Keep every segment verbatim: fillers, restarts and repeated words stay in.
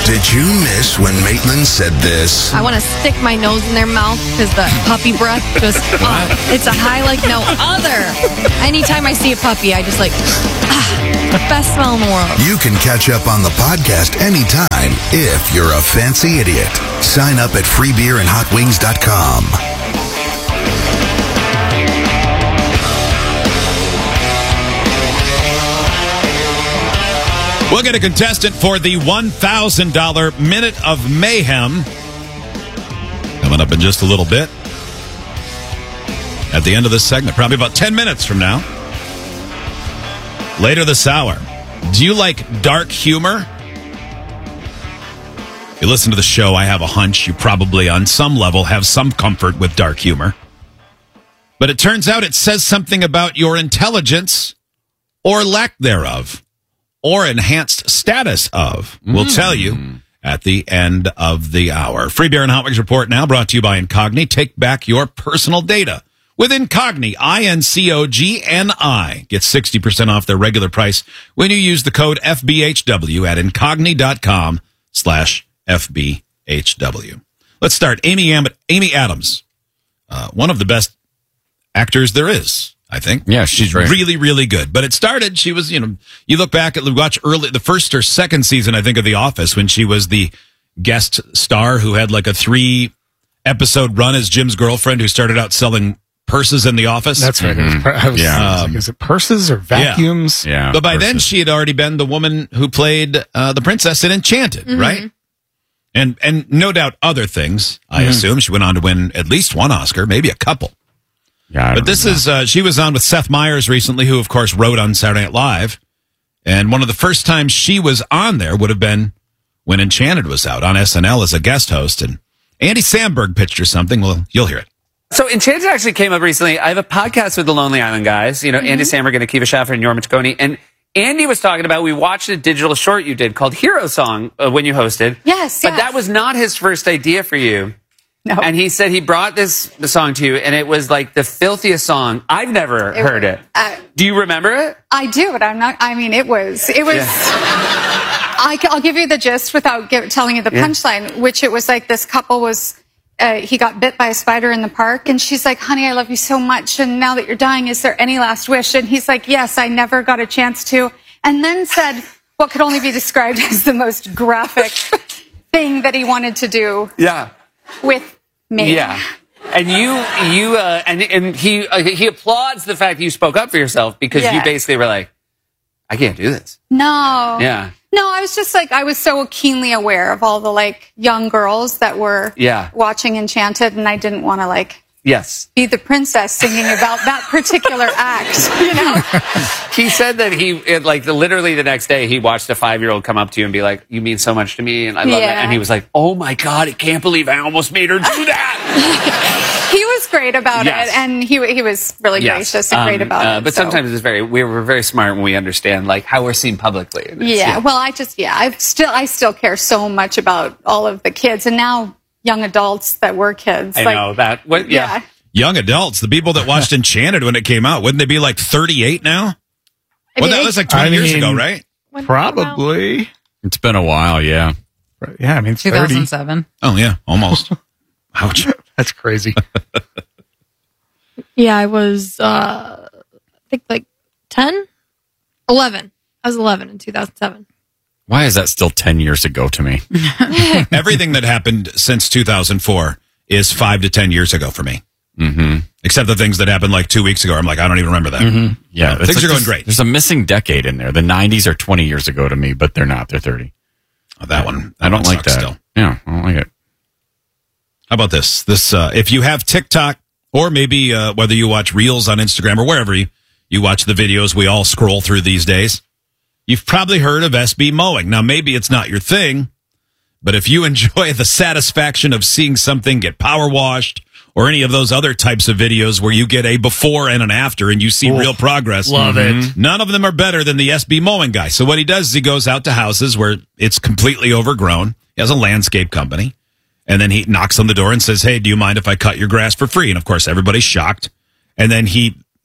Did you miss when Maitland said this? I want to stick my nose in their mouth because the puppy breath just, oh, it's a high like no other. Anytime I see a puppy, I just like, ah, best smell in the world. You can catch up on the podcast anytime if you're a fancy idiot. Sign up at free beer and hot wings dot com. We'll get a contestant for the one thousand dollars Minute of Mayhem coming up in just a little bit. At the end of this segment, probably about ten minutes from now. Later this hour, do you like dark humor? If you listen to the show, I have a hunch you probably on some level have some comfort with dark humor. But it turns out it says something about your intelligence or lack thereof. Or enhanced status of. We'll mm. tell you at the end of the hour. Free Beer and Hot Wings Report now brought to you by Incogni. Take back your personal data with Incogni, I N C O G N I. Get sixty percent off their regular price when you use the code F B H W at Incogni.com slash FBHW. Let's start. Amy, Am- Amy Adams, uh, one of the best actors there is. I think. Yeah, she's great. Really, really good. But it started, she was, you know, you look back at, watch early, the first or second season, I think, of The Office, when she was the guest star who had like a three episode run as Jim's girlfriend who started out selling purses in the office. That's right. Mm-hmm. It was, I was, yeah. I was like, Um, is it purses or vacuums? Yeah. yeah but by purses. then she had already been the woman who played uh, the princess in Enchanted, Mm-hmm. right? And, and no doubt other things, I Mm-hmm. assume. She went on to win at least one Oscar, maybe a couple. Yeah, But this is, uh, she was on with Seth Meyers recently, who, of course, wrote on Saturday Night Live. And one of the first times she was on there would have been when Enchanted was out on S N L as a guest host. And Andy Samberg pitched her something. Well, you'll hear it. So Enchanted actually came up recently. I have a podcast with the Lonely Island guys. You know, Andy Samberg and Akiva Schaffer and Yorma Ciccone. And Andy was talking about, we watched a digital short you did called Hero Song uh, when you hosted. Yes, But yes. that was not his first idea for you. No. And he said he brought this the song to you, and it was like the filthiest song. I've never It heard was- it. uh, Do you remember it? I do, but I'm not. I mean, it was. It was. Yeah. I, will give you the gist without give, telling you the Yeah. punchline, which it was like this couple was. Uh, he got bit by a spider in the park, and she's like, "Honey, I love you so much, and now that you're dying, is there any last wish?" And he's like, "Yes, I never got a chance to." And then said what could only be described as the most graphic thing that he wanted to do Yeah. with me. Yeah. And you, you, uh, and, and he, uh, he applauds the fact that you spoke up for yourself because you Yeah. basically were like, I can't do this. No. Yeah. No, I was just like, I was so keenly aware of all the like young girls that were Yeah. watching Enchanted, and I didn't want to like Yes. be the princess singing about that particular act, you know? He said that he, it, like, the, literally the next day, he watched a five-year-old come up to you and be like, you mean so much to me, and I love it. Yeah. And he was like, oh my God, I can't believe I almost made her do that. He was great about Yes. it, and he he was really Yes. gracious and great Um, about uh, it. But so. sometimes it's very, we we're very smart when we understand, like, how we're seen publicly. And it's- Yeah, well, I just, yeah, I still, I still care so much about all of the kids, and now young adults that were kids. I like, know that. What, yeah. yeah. Young adults, the people that watched Enchanted when it came out, wouldn't they be like thirty-eight now? I Well, mean, that was like twenty I years mean- ago, right? when did it come out? Probably. It's been a while, yeah. Yeah, I mean, it's two thirty. thousand seven. Oh, yeah, almost. Ouch. That's crazy. Yeah, I was, uh, I think like ten? eleven. I was eleven in two thousand seven. Why is that still ten years ago to me? Everything that happened since two thousand four is five to ten years ago for me. Mm-hmm. Except the things that happened like two weeks ago. I'm like, I don't even remember that. Mm-hmm. Yeah, things it's are going this- great. There's a missing decade in there. The nineties are twenty years ago to me, but they're not. They're thirty. Oh, that one. That I don't one like sucks that. Still. Yeah, I don't like it. How about this? This, uh, if you have TikTok, or maybe uh, whether you watch Reels on Instagram or wherever you, you watch the videos we all scroll through these days, you've probably heard of S B mowing. Now, maybe it's not your thing, but if you enjoy the satisfaction of seeing something get power washed, or any of those other types of videos where you get a before and an after and you see Oof, real progress. love it. None of them are better than the S B mowing guy. So what he does is he goes out to houses where it's completely overgrown. He has a landscape company. And then he knocks on the door and says, hey, do you mind if I cut your grass for free? And of course, everybody's shocked. And then he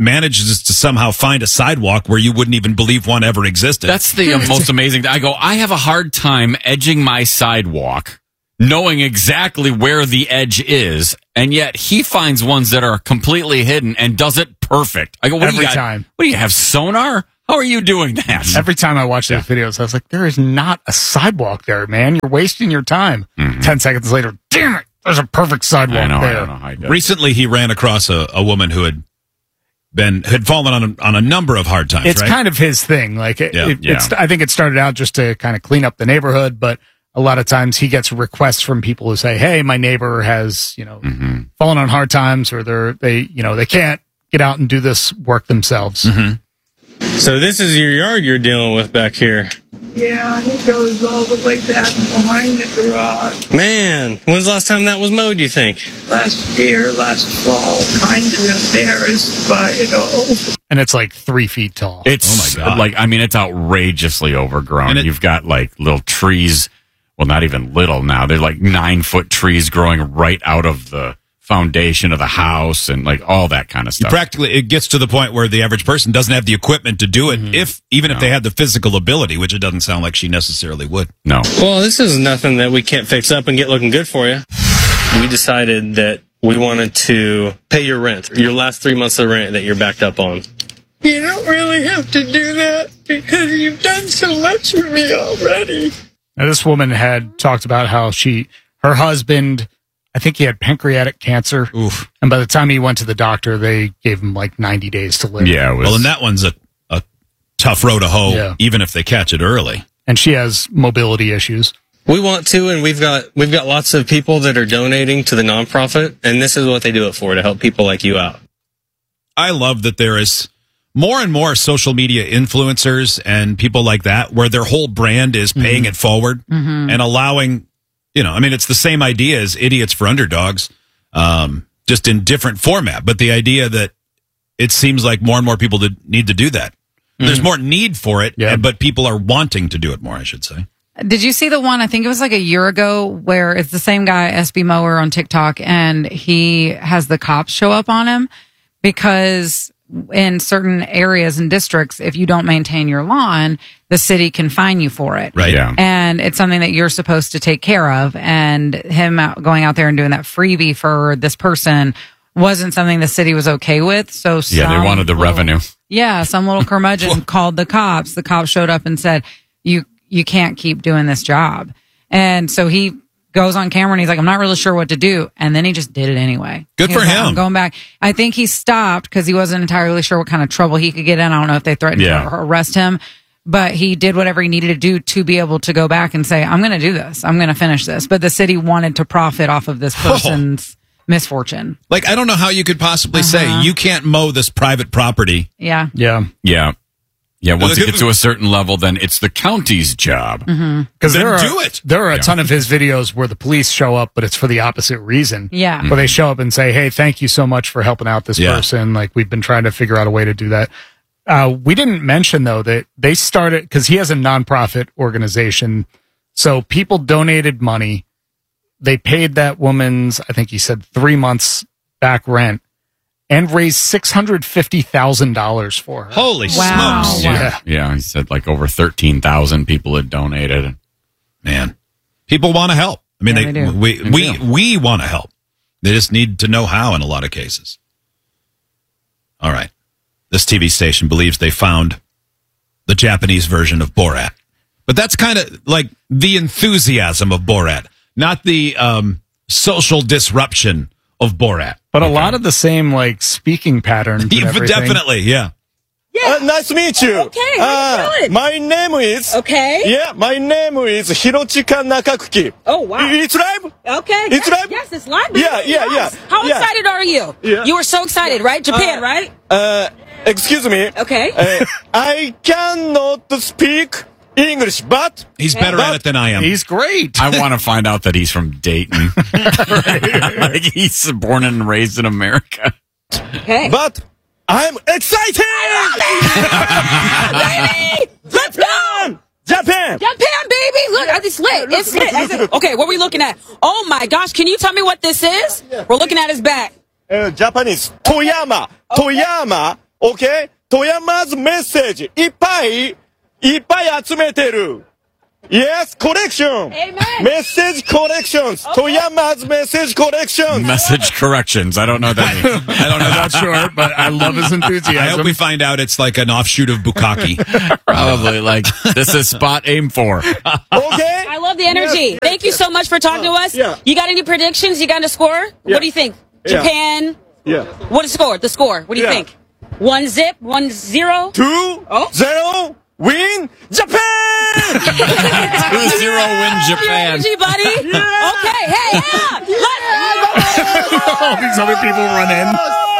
manages to somehow find a sidewalk where you wouldn't even believe one ever existed. That's the most amazing thing. I go, I have a hard time edging my sidewalk, knowing exactly where the edge is, and yet he finds ones that are completely hidden and does it perfect. I go, what Every do you got? time. What do you have, sonar? How are you doing that? Every time I watch those videos, I was like, there is not a sidewalk there, man. You're wasting your time. Mm-hmm. Ten seconds later, damn it, there's a perfect sidewalk I know, there. I don't know how he does. Recently, he ran across a, a woman who had been had fallen on a, on a number of hard times. It's right? kind of his thing. Like, it, Yeah. it, Yeah. It's, I think it started out just to kind of clean up the neighborhood, but a lot of times he gets requests from people who say, "Hey, my neighbor has, you know, Mm-hmm. fallen on hard times, or they're they, you know, they can't get out and do this work themselves." Mm-hmm. So this is your yard you're dealing with back here. Yeah, it goes all the way back behind the garage. Man, when's the last time that was mowed, you think? Last year, last fall, kind of embarrassed by it all. And it's like three feet tall. It's Oh my God. like, I mean, it's outrageously overgrown. And it- You've got like little trees. Well, not even little now. They're like nine foot trees growing right out of the foundation of the house and like all that kind of You stuff. practically, it gets to the point where the average person doesn't have the equipment to do it, if even if they had the physical ability, which it doesn't sound like she necessarily would. No. Well, this is nothing that we can't fix up and get looking good for you. We decided that we wanted to pay your rent, your last three months of rent that you're backed up on. You don't really have to do that because you've done so much for me already. Now, this woman had talked about how she, her husband, I think he had pancreatic cancer. Oof. And by the time he went to the doctor, they gave him like ninety days to live. Yeah. It was, Well, and that one's a, a tough row to hoe, Yeah. even if they catch it early. And she has mobility issues. We want to, and we've got we've got lots of people that are donating to the nonprofit, and this is what they do it for, to help people like you out. I love that there is more and more social media influencers and people like that where their whole brand is paying it forward and allowing, you know, I mean, it's the same idea as Idiots for Underdogs, um, just in different format. But the idea that it seems like more and more people did, need to do that. There's more need for it, Yeah. but people are wanting to do it more, I should say. Did you see the one? I think it was like a year ago where it's the same guy, S B Mower on TikTok, and he has the cops show up on him because in certain areas and districts, if you don't maintain your lawn, the city can fine you for it. Right. Yeah. And it's something that you're supposed to take care of. And him out, going out there and doing that freebie for this person wasn't something the city was okay with. So yeah, they some wanted the little- revenue. Yeah, some little curmudgeon called the cops. The cops showed up and said, "You you can't keep doing this job." And so he goes on camera and he's like, "I'm not really sure what to do." And then he just did it anyway. Good He for was like, him. I'm going back. I think he stopped because he wasn't entirely sure what kind of trouble he could get in. I don't know if they threatened Yeah. to arrest him, but he did whatever he needed to do to be able to go back and say, "I'm going to do this. I'm going to finish this." But the city wanted to profit off of this person's misfortune. Like, I don't know how you could possibly say you can't mow this private property. Yeah. Yeah. Yeah. Yeah. Once it gets to a certain level, then it's the county's job. Because Then there are, do it. there are a ton of his videos where the police show up, but it's for the opposite reason. Yeah. Where they show up and say, "Hey, thank you so much for helping out this Yeah. person. Like, we've been trying to figure out a way to do that." Uh, we didn't mention, though, that they started, because he has a nonprofit organization. So people donated money. They paid that woman's, I think he said, three months back rent and raised six hundred fifty thousand dollars for her. Holy Wow. smokes. Yeah. Yeah. He said like over thirteen thousand people had donated. Man, people want to help. I mean, Yeah, they, they do. we They we do. we want to help. They just need to know how in a lot of cases. All right, this T V station believes they found the Japanese version of Borat, but that's kind of like the enthusiasm of Borat, not the um, social disruption of Borat. But a lot of the same, like, speaking patterns. and Yeah, everything. definitely, yeah. Yeah. Uh, nice to meet you. Okay, how you doing? My name is. Okay. Yeah, my name is Hirochika Nakakuki. Oh, wow. It's live? Okay. It's yes, live? Yes, it's live. baby. Yeah, yeah, Yes. yeah. How Yeah. excited are you? Yeah. You were so excited, right? Japan, Uh, right? Uh, excuse me. Okay. Uh, I cannot speak English, but He's better at it than I am. He's great. I want to find out that he's from Dayton. Like he's born and raised in America. Okay. but I'm excited. Baby! Let's go! Japan. Japan, baby! Look, it's lit. It's lit. It's lit. Okay, what are we looking at? Oh my gosh, can you tell me what this is? We're looking at his back. Uh, Japanese Toyama. Toyama. OK? 富山ズメッセージいっぱいいっぱい集めてる。Yes, collection. Amen. Message collections. Toyama's message collections. Message corrections. I don't know what that means. I don't know. I'm not sure, but I love his enthusiasm. I hope we find out it's like an offshoot of Bukkake. Probably like this is spot aim for. Okay? I love the energy. Yes, Thank you so much for talking to us. yeah. You got any predictions? You got a score? Yeah. What do you think? Yeah. Japan? Yeah. What is the score? The score. What do you Yeah. think? One zip? One zero? Two, Oh. zero, win, Japan! two zero win Your Japan. energy, buddy. Okay. Hey, yeah. Let's All these other people run in.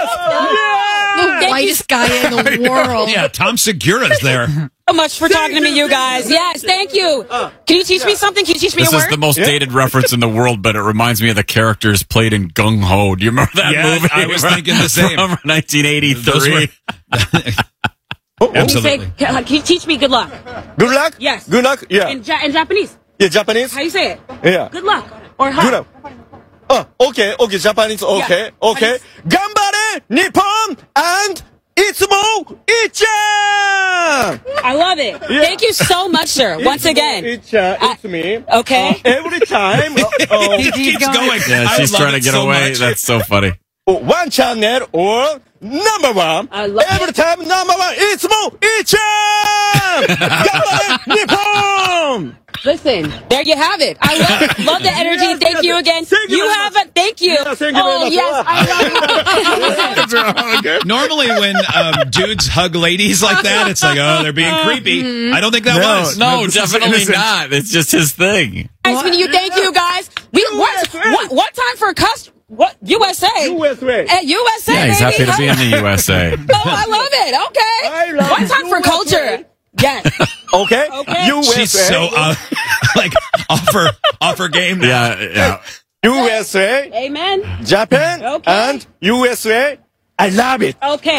The whitest guy in the world. Yeah, Tom Segura's there. so much for talking to me, you guys. Yes, thank you. Can you teach me something? Can you teach me This a is word? the most dated reference in the world, but it reminds me of the characters played in Gung Ho. Do you remember that Yeah, movie? I was thinking the same. From nineteen eighty-three. Those were- Can you, Absolutely. say, can you teach me good luck? Good luck? Yes. Good luck? Yeah. In, ja- in Japanese. Yeah, Japanese? How you say it? Yeah. Good luck. Or how? Good luck. Oh, okay, okay, Japanese, okay, Yeah. okay. Gambare, Nippon, and Itsumo, Ichan! I love it. Yeah. Thank you so much, sir. Once again. Ichan, I- it's me. Okay. Every time, uh, uh, He keeps going. going. Yeah, I she's love trying to it get so away. much. That's so funny. one channel or number one. I love Every it. time, number one, Itsumo, Ichan! Gambare, Nippon! Listen, there you have it. I love, love the energy. Yes, thank yes. you again. Thank you you very have much. it. Thank you. Yeah, thank you oh, very much. yes, I love it. Normally, when um, dudes hug ladies like that, it's like, oh, they're being creepy. I don't think that No, was. No, this is definitely innocent. not. It's just his thing. Nice meeting you. Thank you, guys. We what? What, what time for cust? What U S A? U S A. At U S A, Yeah, he's baby. happy to be in the U S A. Oh, I love it. Okay. I love One time for U S A. culture. Yes. Okay? Okay. U S A. She's so uh, like off her off her game now. Yeah, yeah. U S A, Amen. Japan, Okay. and U S A. I love it. Okay.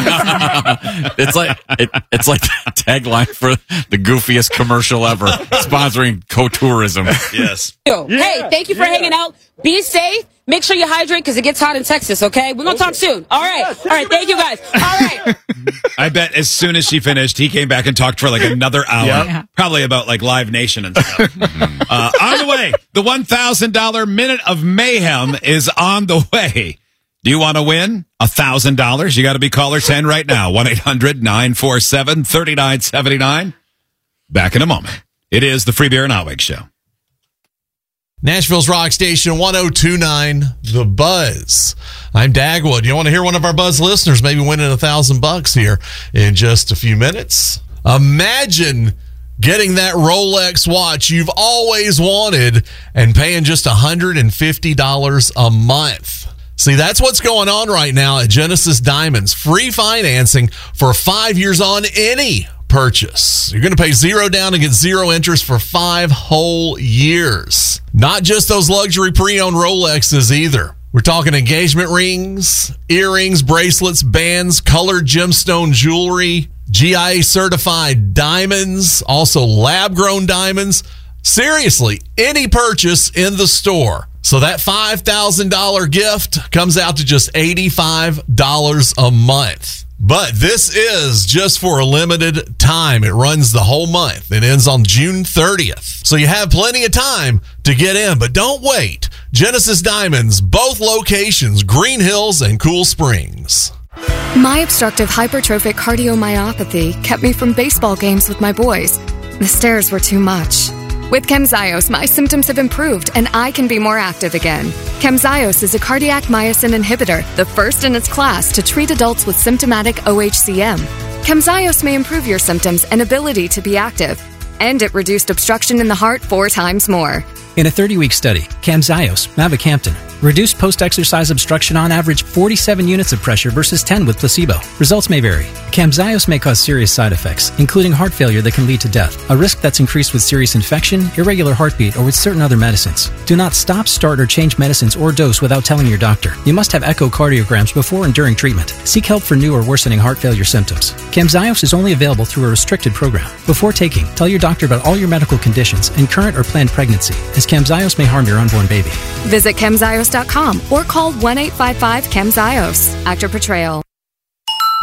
It's like it, it's like the tagline for the goofiest commercial ever, sponsoring co-tourism. Yes. Hey, thank you for yeah. hanging out. Be safe. Make sure you hydrate because it gets hot in Texas, okay? We're going to talk soon. All right. Yes, All right. Thank you, guys. All right. I bet as soon as she finished, he came back and talked for like another hour, Yep. probably about like Live Nation and stuff. uh, on the way, the one thousand dollars Minute of Mayhem is on the way. Do you want to win one thousand dollars? You got to be caller ten right now. one eight hundred nine four seven three nine seven nine. Back in a moment. It is the Free Beer and Hot Wings Show. Nashville's Rock Station one oh two point nine, The Buzz. I'm Dagwood. You want to hear one of our Buzz listeners maybe winning a thousand bucks here in just a few minutes? Imagine getting that Rolex watch you've always wanted and paying just one hundred fifty dollars a month. See, that's what's going on right now at Genesis Diamonds. Free financing for five years on any purchase. You're going to pay zero down and get zero interest for five whole years. Not just those luxury pre-owned Rolexes either. We're talking engagement rings, earrings, bracelets, bands, colored gemstone jewelry, G I A certified diamonds, also lab grown diamonds. Seriously, any purchase in the store. So that five thousand dollars gift comes out to just eighty-five dollars a month. But this is just for a limited time. It runs the whole month. It ends on June thirtieth. So you have plenty of time to get in, but don't wait. Genesis Diamonds, both locations, Green Hills and Cool Springs. My obstructive hypertrophic cardiomyopathy kept me from baseball games with my boys. The stairs were too much. With Camzyos, my symptoms have improved and I can be more active again. Camzyos is a cardiac myosin inhibitor, the first in its class to treat adults with symptomatic O H C M. Camzyos may improve your symptoms and ability to be active, and it reduced obstruction in the heart four times more. In a thirty-week study, Camzyos, mavacamten, reduced post-exercise obstruction on average forty-seven units of pressure versus ten with placebo. Results may vary. Camzyos may cause serious side effects, including heart failure that can lead to death, a risk that's increased with serious infection, irregular heartbeat, or with certain other medicines. Do not stop, start, or change medicines or dose without telling your doctor. You must have echocardiograms before and during treatment. Seek help for new or worsening heart failure symptoms. Camzyos is only available through a restricted program. Before taking, tell your doctor about all your medical conditions and current or planned pregnancy, as Camzyos may harm your unborn baby. Visit camzyos dot com or call one eight five five CAMZYOS. Actor Portrayal.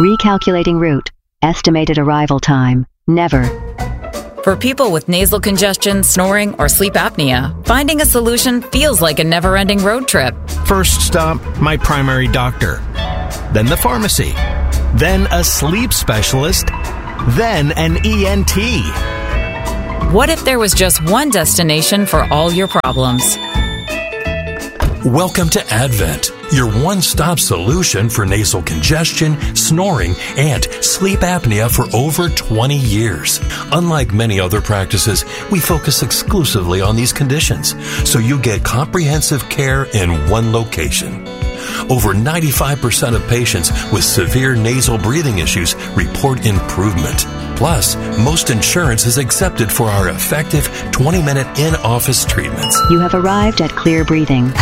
Recalculating route. Estimated arrival time. Never. For people with nasal congestion, snoring, or sleep apnea, finding a solution feels like a never-ending road trip. First stop, my primary doctor. Then the pharmacy. Then a sleep specialist. Then an E N T. What if there was just one destination for all your problems? Welcome to Advent, your one-stop solution for nasal congestion, snoring, and sleep apnea for over twenty years. Unlike many other practices, we focus exclusively on these conditions, so you get comprehensive care in one location. Over ninety-five percent of patients with severe nasal breathing issues report improvement. Plus, most insurance is accepted for our effective twenty-minute in-office treatments. You have arrived at Clear Breathing.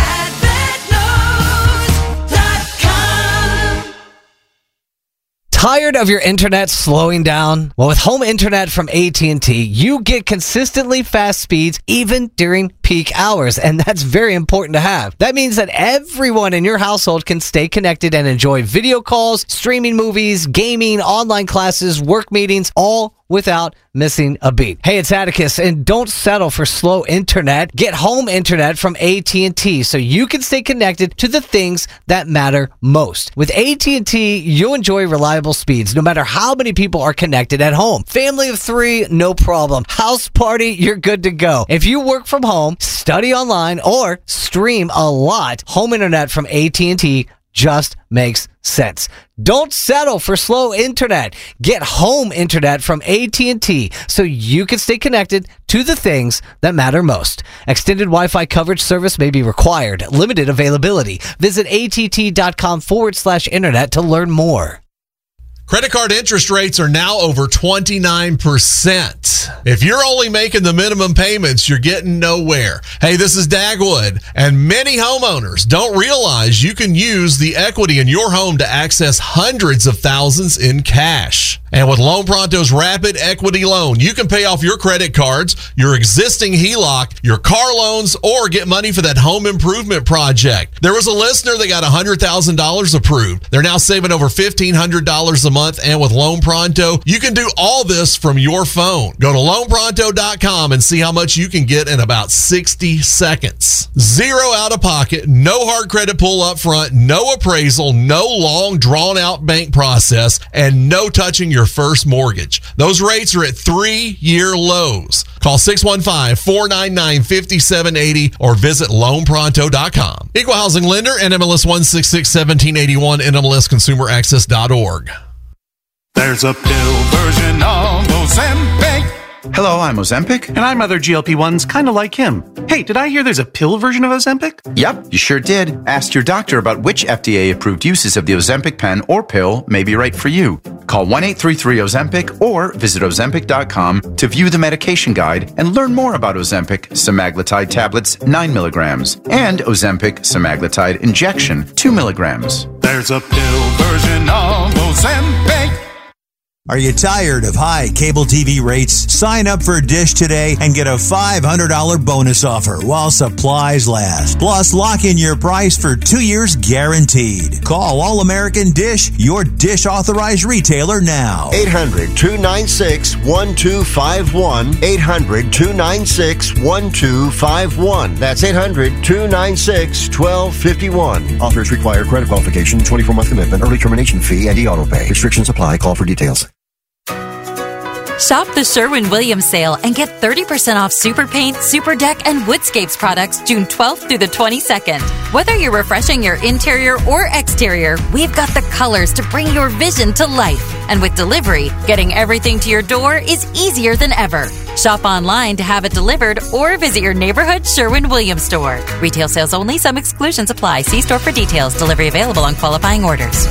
Tired of your internet slowing down? Well, with home internet from A T and T, you get consistently fast speeds even during peak hours, and that's very important to have. That means that everyone in your household can stay connected and enjoy video calls, streaming movies, gaming, online classes, work meetings, all without missing a beat. Hey, it's Atticus, and don't settle for slow internet. Get home internet from A T and T so you can stay connected to the things that matter most. With A T and T, you'll enjoy reliable speeds no matter how many people are connected at home. Family of three, no problem. House party, you're good to go. If you work from home, study online, or stream a lot, home internet from A T and T just makes sense. Don't settle for slow internet. Get home internet from A T and T so you can stay connected to the things that matter most. Extended Wi-Fi coverage service may be required. Limited availability. Visit att.com forward slash internet to learn more. Credit card interest rates are now over twenty-nine percent. If you're only making the minimum payments, you're getting nowhere. Hey, this is Dagwood, and many homeowners don't realize you can use the equity in your home to access hundreds of thousands in cash. And with Loan Pronto's Rapid Equity Loan, you can pay off your credit cards, your existing H E L O C, your car loans, or get money for that home improvement project. There was a listener that got one hundred thousand dollars approved. They're now saving over fifteen hundred dollars a month. And with Loan Pronto, you can do all this from your phone. Go to loan pronto dot com and see how much you can get in about sixty seconds. Zero out of pocket, no hard credit pull up front, no appraisal, no long drawn out bank process, and no touching your first mortgage. Those rates are at three-year lows. Call six one five, four nine nine, five seven eight zero or visit loan pronto dot com. Equal Housing Lender, N M L S one six six, one seven eight one, N M L S consumer access dot org. There's a pill version of Ozempic. Hello, I'm Ozempic. And I'm other G L P ones kind of like him. Hey, did I hear there's a pill version of Ozempic? Yep, you sure did. Ask your doctor about which F D A-approved uses of the Ozempic pen or pill may be right for you. Call one eight three three Ozempic or visit ozempic dot com to view the medication guide and learn more about Ozempic semaglutide tablets nine milligrams and Ozempic semaglutide injection two milligrams. There's a pill version of Ozempic. Are you tired of high cable T V rates? Sign up for Dish today and get a five hundred dollars bonus offer while supplies last. Plus, lock in your price for two years guaranteed. Call All American Dish, your Dish authorized retailer now. eight hundred, two nine six, one two five one. eight hundred, two nine six, one two five one. That's eight hundred, two nine six, one two five one. Offers require credit qualification, twenty-four month commitment, early termination fee, and e-auto pay. Restrictions apply. Call for details. Shop the Sherwin-Williams sale and get thirty percent off Super Paint, Super Deck, and Woodscapes products June twelfth through the twenty-second. Whether you're refreshing your interior or exterior, we've got the colors to bring your vision to life. And with delivery, getting everything to your door is easier than ever. Shop online to have it delivered or visit your neighborhood Sherwin-Williams store. Retail sales only. Some exclusions apply. See store for details. Delivery available on qualifying orders.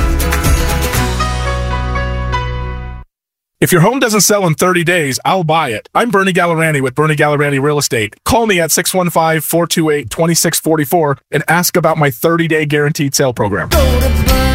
If your home doesn't sell in thirty days, I'll buy it. I'm Bernie Gallerani with Bernie Gallerani Real Estate. Call me at six one five, four two eight, two six four four and ask about my thirty-day guaranteed sale program.